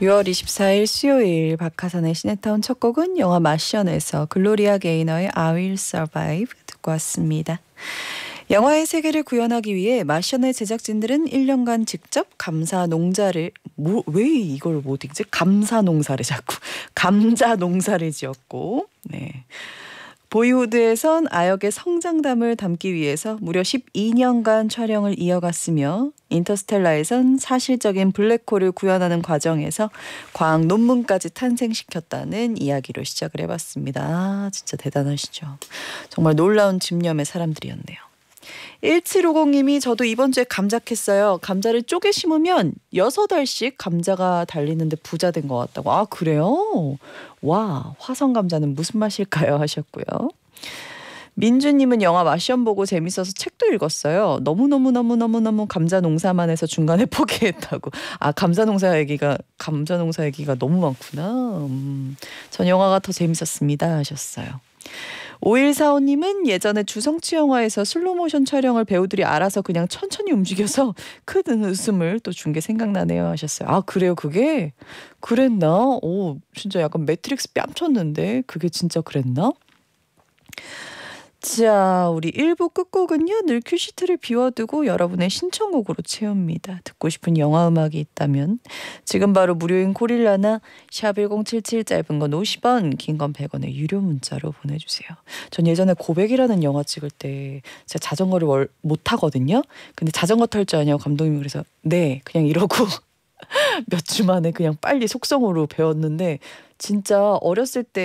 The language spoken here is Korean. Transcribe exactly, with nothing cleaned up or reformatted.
유월 이십사일 수요일 박하선의 시네타운 첫 곡은 영화 마션에서 글로리아 게이너의 I Will Survive 듣고 왔습니다. 영화의 세계를 구현하기 위해 마션의 제작진들은 일 년간 직접 감사 농자를 뭐, 왜 이걸 못 읽지? 감사 농사를 자꾸 감자 농사를 지었고 네. 보이후드에선 아역의 성장담을 담기 위해서 무려 십이 년간 촬영을 이어갔으며 인터스텔라에선 사실적인 블랙홀을 구현하는 과정에서 과학 논문까지 탄생시켰다는 이야기로 시작을 해봤습니다. 아, 진짜 대단하시죠. 정말 놀라운 집념의 사람들이었네요. 일칠오공님이 저도 이번 주에 감자 캤어요. 감자를 쪼개 심으면 여섯 알씩 감자가 달리는데 부자 된 것 같다고. 아 그래요? 와 화성 감자는 무슨 맛일까요? 하셨고요. 민주님은 영화 마션 보고 재밌어서 책도 읽었어요. 너무너무너무너무너무 감자 농사만 해서 중간에 포기했다고. 아 감자 농사 얘기가 감자 농사 얘기가 너무 많구나. 음, 전 영화가 더 재밌었습니다 하셨어요. 오일사오님은 예전에 주성치 영화에서 슬로모션 촬영을 배우들이 알아서 그냥 천천히 움직여서 큰 웃음을 또 준 게 생각나네요 하셨어요. 아 그래요 그게? 그랬나? 오 진짜 약간 매트릭스 뺨쳤는데 그게 진짜 그랬나? 자 우리 일 부 끝곡은요. 늘 큐시트를 비워두고 여러분의 신청곡으로 채웁니다. 듣고 싶은 영화 음악이 있다면 지금 바로 무료인 고릴라나 샵 일공칠칠 짧은 건 오십 원 긴 건 백 원의 유료 문자로 보내주세요. 전 예전에 고백이라는 영화 찍을 때 제가 자전거를 월, 못 타거든요. 근데 자전거 탈 줄 아냐고 감독님이 그래서 네 그냥 이러고 몇 주 만에 그냥 빨리 속성으로 배웠는데 진짜 어렸을 때